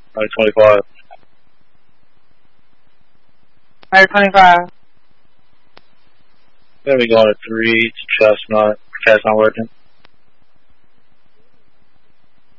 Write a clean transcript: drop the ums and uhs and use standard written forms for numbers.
125. 125. Then we going to 3 to Chestnut. Cat's not working.